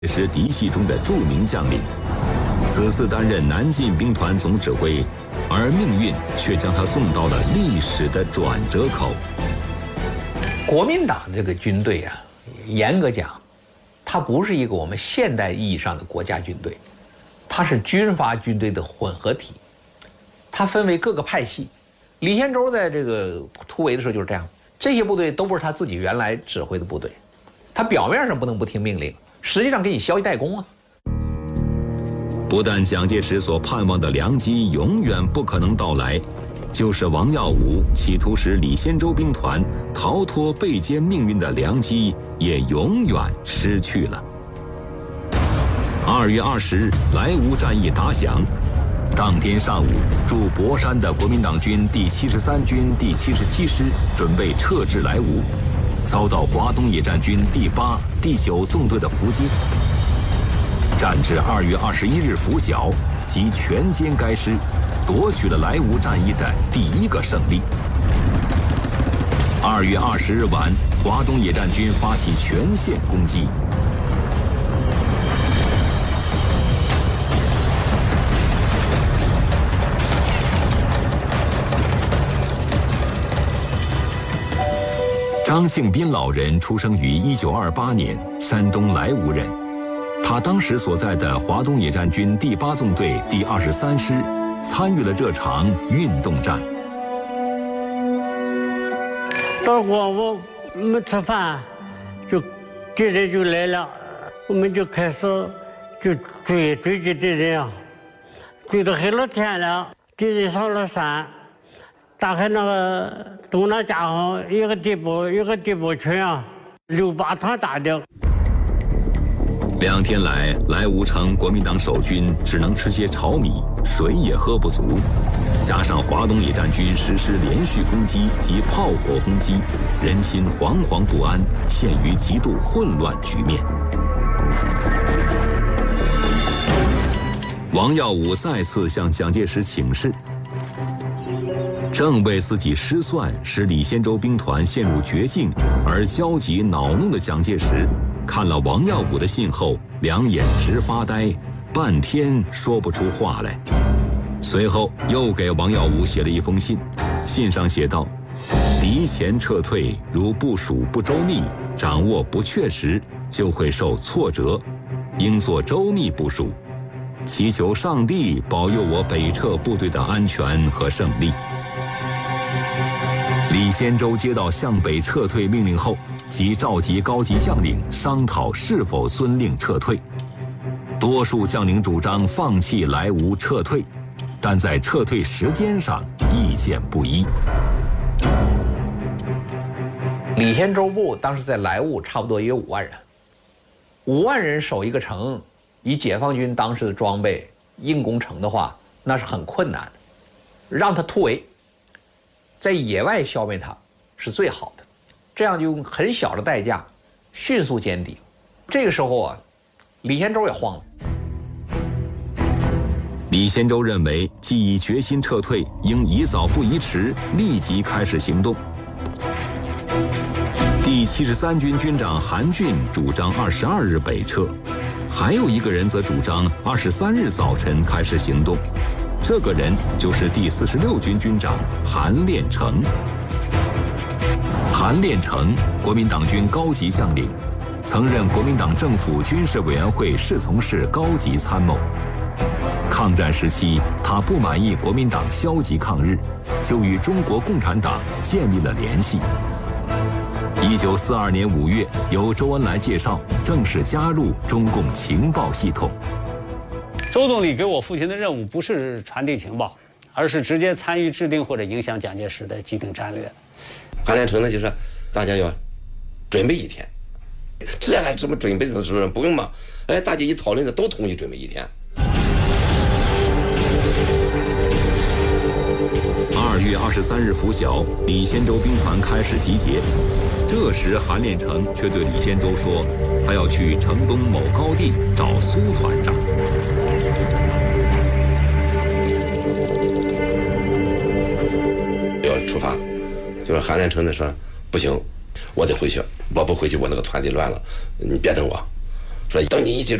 是嫡系中的著名将领，此次担任南进兵团总指挥，而命运却将他送到了历史的转折口。 国民党这个军队啊，严格讲，它不是一个我们现代意义上的国家军队，它是军阀军队的混合体，它分为各个派系。李先洲在这个突围的时候就是这样，这些部队都不是他自己原来指挥的部队，他表面上不能不听命令，实际上给你消极怠工啊。 不但蒋介石所盼望的良机永远不可能到来，就是王耀武企图使李先洲兵团逃脱被歼命运的良机也永远失去了。2月20日，莱芜战役打响。当天上午，驻博山的国民党军第73军第77师准备撤至莱芜，遭到华东野战军第8、第9纵队的伏击。战至2月21日拂晓，即全歼该师，夺取了莱芜战役的第一个胜利。2月20日晚，华东野战军发起全线攻击。张庆斌老人出生于1928年，山东莱芜人。他当时所在的华东野战军第8纵队第23师参与了这场运动战。 到我们吃饭，就敌人就来了，我们就开始就追击敌人啊，追到黑了天了，敌人上了山。大概那个东南家伙一个地步群啊，6、8团打的。 2天来，莱芜城国民党守军只能吃些炒米，水也喝不足，加上华东野战军实施连续攻击及炮火轰击，人心惶惶不安，陷于极度混乱局面。王耀武再次向蒋介石请示。正为自己失算使李先洲兵团陷入绝境而焦急恼怒的蒋介石，看了王耀武的信后，两眼直发呆，半天说不出话来。随后又给王耀武写了一封信，信上写道：敌前撤退如部署不周密，掌握不确实，就会受挫折，应做周密部署，祈求上帝保佑我北撤部队的安全和胜利。李先洲接到向北撤退命令后，即召集高级将领商讨是否遵令撤退。多数将领主张放弃莱芜撤退，但在撤退时间上意见不一。 李先洲部当时在莱芜差不多也有5万人，5万人守一个城，以解放军当时的装备硬攻城的话，那是很困难的。让他突围，在野外消灭他是最好的，这样就用很小的代价迅速歼敌。这个时候啊，李先洲也慌了。 李先洲认为，既已决心撤退，应宜早不宜迟，立即开始行动。第73军军长韩俊主张22日北撤，还有一个人则主张23日早晨开始行动。这个人就是第46军军长韩练成。韩练成，国民党军高级将领，曾任国民党政府军事委员会侍从室高级参谋。抗战时期，他不满意国民党消极抗日，就与中国共产党建立了联系。1942年5月，由周恩来介绍，正式加入中共情报系统。 周总理给我父亲的任务不是传递情报，而是直接参与制定或者影响蒋介石的既定战略。 韩练成呢，就说大家要准备1天，这还怎么准备的时候不用嘛？哎，大家一讨论的都同意准备1天。 2月23日拂晓，李先洲兵团开始集结。这时，韩练成却对李先洲说，他要去城东某高地找苏团长。 要出发，就是韩练成的说不行，我得回去，我不回去我那个团队乱了，你别等我。 说等你一起